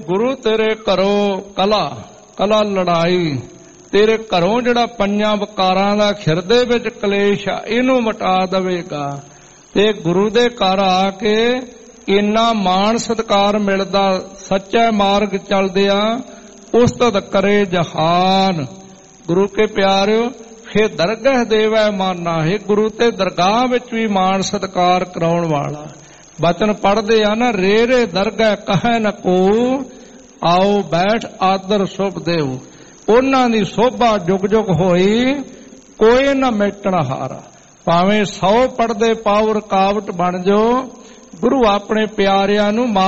ਗੁਰੂ ਤੇਰੇ ਘਰੋਂ ਕਲਾ ਲੜਾਈ, ਤੇਰੇ ਘਰੋਂ ਜਿਹੜਾ ਪੰਜਾਂ ਵਿਕਾਰਾਂ ਦਾ ਹਿਰਦੇ ਵਿੱਚ ਕਲੇਸ਼ ਆ ਇਹਨੂੰ ਮਿਟਾ ਦੇਵੇਗਾ। ਤੇ ਗੁਰੂ ਦੇ ਘਰ ਆ ਕੇ ਇੰਨਾ ਮਾਣ ਸਤਿਕਾਰ ਮਿਲਦਾ, ਸੱਚਾ ਮਾਰਗ ਚੱਲਦਿਆ ਉਸਤਤ ਕਰੇ ਜਹਾਨ। ਗੁਰੂ ਕੇ ਪਿਆਰਿਓ, ਫੇ ਦਰਗਾਹ ਦੇਵੈ ਮਾਨਾ, ਹੈ ਗੁਰੂ ਤੇ ਦਰਗਾਹ ਵਿੱਚ ਵੀ ਮਾਣ ਸਤਿਕਾਰ ਕਰਾਉਣ ਵਾਲਾ। ਬਚਨ ਪੜ੍ਹਦੇ ਆ ਨਾ, ਰੇ ਰੇ ਦਰਗਾਹ ਕਹੈ ਨ ਕੋ, ਆਓ ਬੈਠ ਆਦਰ ਸੁਭ ਦੇਉ। ਉਹਨਾਂ ਦੀ ਸੋਭਾ ਜੁਗ ਜੁਗ ਹੋਈ, ਕੋਈ ਨਾ ਮੇਟਣ ਹਾਰਾ। ਭਾਵੇਂ 100 ਪੜ੍ਹਦੇ ਪਾਉ ਰਕਾਵਟ ਬਣ ਜਾਓ, ਗੁਰੂ ਆਪਣੇ ਪਿਆਰਿਆਂ ਨੂੰ